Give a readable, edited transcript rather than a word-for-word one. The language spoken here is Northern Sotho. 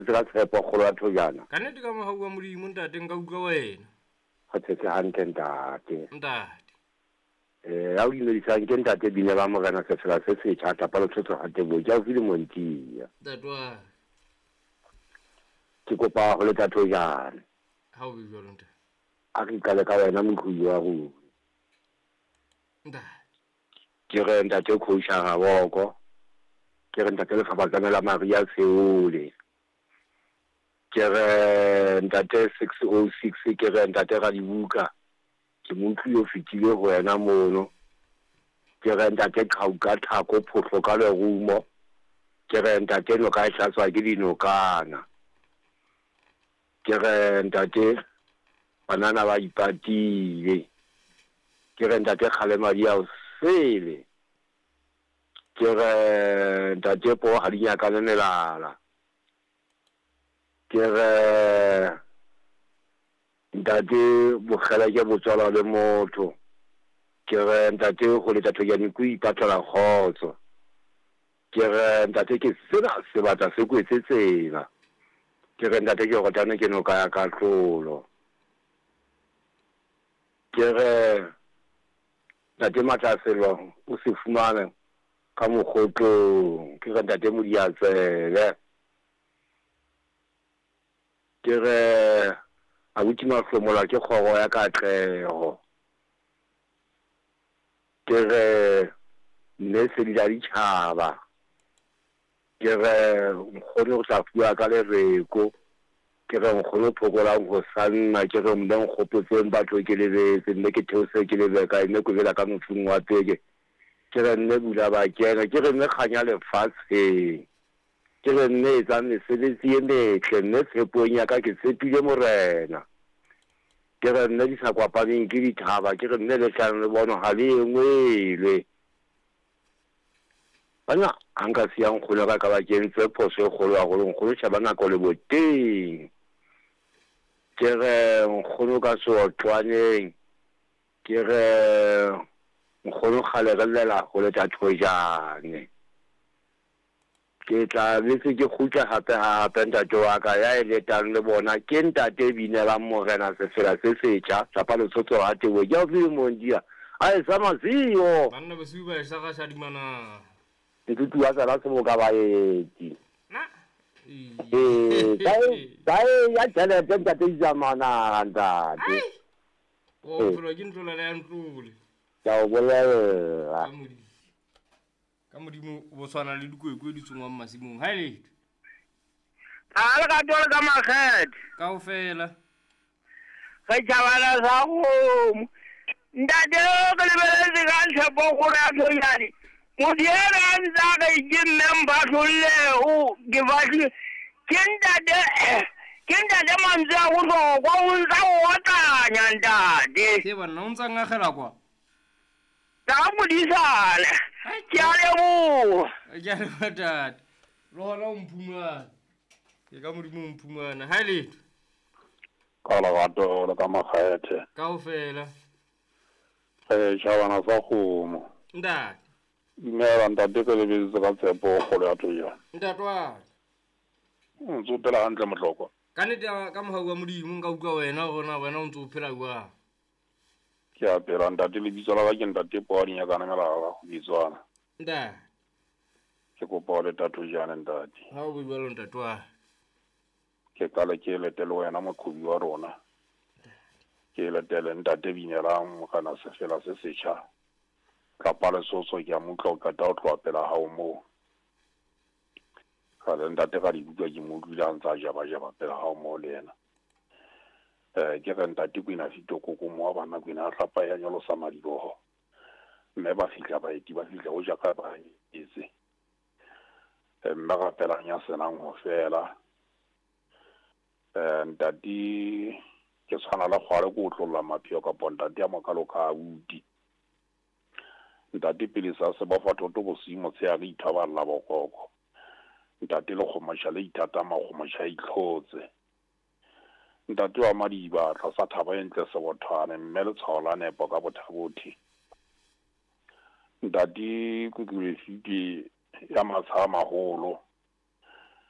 Tsaka tshepo kgolo ya thojana. Ka nnete ka mohau wa Modimo ntate nka utlwa wena. Ga tsetse hantle ntate. Ntate. Ya o dumedisang ke ntate bine ba Morena Sefela se setjha tapa le tshotso ha tebo ja o file Montia. Tatwa. Ke kopa go le thojana. Ha o bua ntate. A ke kale ka wena mokhudi wa go. Ntate. Ke re ntate khousha ga boko. Ke re ntate le khabatsana Maria Seole. Ke re ntate 606 ke re ntate ga dibuka. Ke motho yo fitile go wena mono. Ke re ntate khauka thako photlo ka le rumo. Ke re ntate no ka hlatswa ke dinokana. Ke re ntate banana ba ipatile. Ke re ntate Kgalemadia o sele. Ke re ntate po ha di nyaka nelala. Ke re ntate bogela ke botswala le motho. Ke re ntate go le tatho ya niku ipatla khotso. Ke re ntate ke sena se batla se kwetsetsela. Ke re ntate ke go tana ke no ka ya ka tlolo. Ke re ntate matlaselo o se fumana ka mogotlo. Ke re ntate modiatsele. Ke re abuti mahlomola ke kgoro ya katlego. Ke re nne se di ditšhaba. Ke re nkgone go tla fua ka lereko. Ke re nkgone phokolang go sanna. Ke re mme nkgopotseng batho ke lebetse mme ke theose ke lebeka mme ko bela ka mothong wa peke. Ke re nne bula ba kena. Ke re nne kganya lefatsheng. Ke re nne etsa mesebetsi e metle mme tshepong ya ka ke tshepile Morena. Ke re nne di sa kwapaneng ke dithaba. Ke re nne le tlhang le bono ha le engwele. Bana anka siang kholo ka ba kentse phoso e kgolo ya go nkgolo tšha bana ko le boteng. Ke re nkgolo ka so twaneng. Ke re nkgolo khale re lela go le thojane. Ke tla letse ke khutla hape ntate wa ka ya eletang le bona ke ntate binela Morena Sefela se setjha tapa le tshotso ha tebo ja o file Mondia a e sama zio Banna ba suba e saka sa dimana. Ke tuwa tsala se mo ka ba eti Na. Dai ya jale ntate zamana ntate o pholo ke ntlola le ya ntlole ja o bolela ka Modimo bo tshwana le dikwekwe di tsongwang masimong ha ile Ala ka tole ka makgethe kaofela ga jabala sa go ntate ke le bele ga tshepo gore a tloyane modiela a ntsa ga ke member tlolle o ke batli ke ntate mantse a go tlokwa o ntsa o tanya ntate ke bana o ntsa ngagela kwa ta modisana ke a lebo ke a le batata lo hona o mphumana ke ka Modimo o mphumana ha ile ka la gato le ka makgethe kaofela shabana sa kgomo ntate mmela ntate ke lebetse ka tshepo kgolo ya toya ntatwa ntse o phela hantle mohlokwa ka nnete ka mohau wa Modimo nka utlwa wena gona wena o ntse o phela jwang ke a phela ntate lebitso la ka ke ntate po a dinyakana melala go bitswana ntate ke kopa le tatojane ntate ha o bua lo ntatwa ke kale ke letele wena moqhobi wa rona ke letele ntate binelang Morena Sefela se setjha kapa le sotso ke a motlo ka ta o tlopela ha o mo ka le ntate ga di buka ke mo dula ntsa jaba pela ha o mo le yena ke re ntate kwina fito koko mo wa bana kwina a hlapa ya nyolo sa madiboho mme ba fitla ba eti ba fitla o ja ka ba itse mme ga pela nya senang ho fela ntate ke tshwana la kgware go tlolla mapheo ka ntate ya mokalo ka uti ntate pele sa se ba fa toto go simo tse ya re ithaballa bokoko ntate le khomasha le itata ma khomasha itlhotse ntate wa madiba tla sa thaba entle se bothane mme le tshola nepo ka bothabothi ntate ku ke fiti ya matshama holo